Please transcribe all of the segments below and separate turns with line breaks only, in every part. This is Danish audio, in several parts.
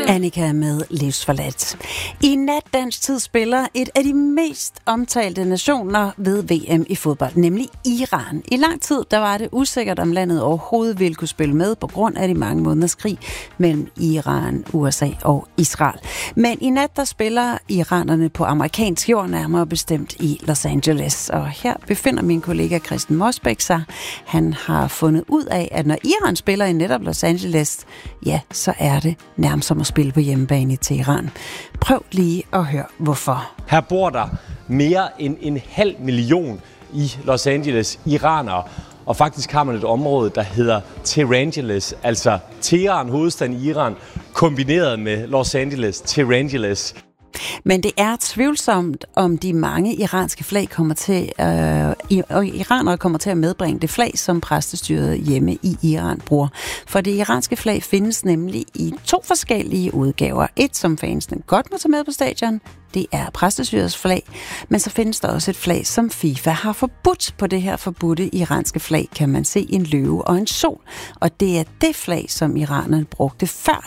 Annika med Livsforladt. I nat dansk tid spiller et af de mest omtalte nationer ved VM i fodbold, nemlig Iran. I lang tid der var det usikkert, om landet overhovedet ville kunne spille med på grund af de mange måneders krig mellem Iran, USA og Israel. Men i nat der spiller iranerne på amerikansk jord, nærmere bestemt i Los Angeles. Og her befinder min kollega Christen Mosbæk sig. Han har fundet ud af, at når Iran spiller i netop Los Angeles, ja, så er det nærmest som at spille på hjemmebane i Teheran. Prøv lige at høre, hvorfor.
Her bor der mere end 500.000 i Los Angeles iranere. Og faktisk har man et område, der hedder Teherangeles, altså Teheran, hovedstaden i Iran, kombineret med Los Angeles, Teherangeles.
Men det er tvivlsomt, om de mange iranske flag iranere kommer til at medbringe det flag, som præstestyret hjemme i Iran bruger. For det iranske flag findes nemlig i 2 forskellige udgaver. Et, som fansene godt må tage med på stadion, det er præstestyrets flag, men så findes der også et flag, som FIFA har forbudt. På det her forbudte iranske flag kan man se en løve og en sol, og det er det flag, som iranerne brugte før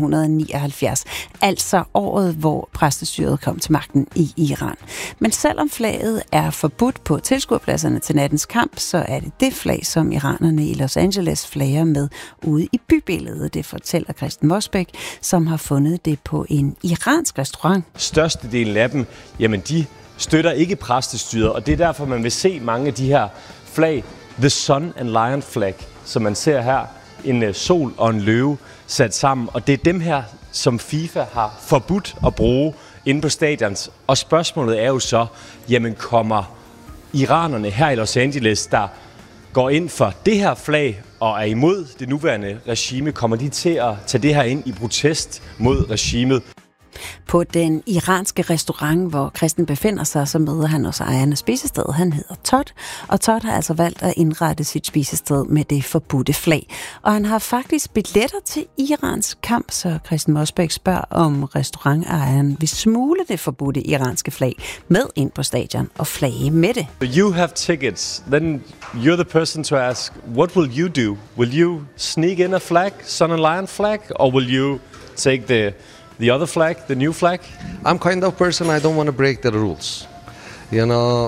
1979, altså året, hvor præstestyret kom til magten i Iran. Men selvom flaget er forbudt på tilskuerpladserne til nattens kamp, så er det flag, som iranerne i Los Angeles flager med ude i bybilledet. Det fortæller Christen Mosbæk, som har fundet det på en iransk restaurant.
Størstedelen af dem, jamen de støtter ikke præstestyret, og det er derfor, man vil se mange af de her flag, The Sun and Lion flag, som man ser her, en sol og en løve sat sammen, og det er dem her, som FIFA har forbudt at bruge inde på stadions. Og spørgsmålet er jo så, jamen kommer iranerne her i Los Angeles, der går ind for det her flag og er imod det nuværende regime, kommer de til at tage det her ind i protest mod regimet?
På den iranske restaurant, hvor Christen befinder sig, så møder han også ejeren af spisestedet. Han hedder Todd, og Todd har altså valgt at indrette sit spisested med det forbudte flag. Og han har faktisk billetter til Irans kamp, så Christen Mosbæk spørger, om restaurantejeren vil smule det forbudte iranske flag med ind på stadion og flage med det.
You have tickets, then you're the person to ask, what will you do? Will you sneak in a flag, Sun and Lion flag, or will you take the other flag, the new flag?
I'm kind of person, I don't want to break the rules, you know,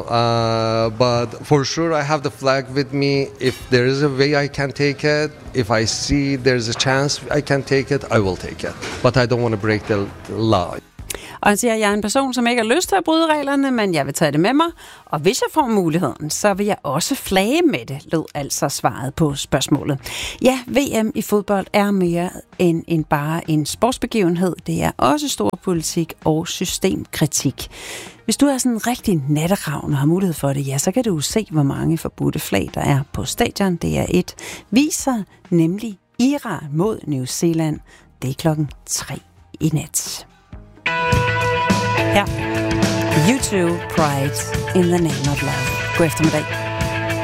but for sure I have the flag with me. If there is a way I can take it, if I see there's a chance I can take it, I will take it. But I don't want to break the law.
Og han siger, at jeg er en person, som ikke har lyst til at bryde reglerne, men jeg vil tage det med mig. Og hvis jeg får muligheden, så vil jeg også flage med det, lød altså svaret på spørgsmålet. Ja, VM i fodbold er mere end bare en sportsbegivenhed. Det er også stor politik og systemkritik. Hvis du er sådan en rigtig natteravn og har mulighed for det, ja, så kan du se, hvor mange forbudte flag der er på stadion. DR1 viser nemlig Iran mod New Zealand. Det er 3:00 i nat. Ja, U2 Pride in the Name of Love. God eftermiddag.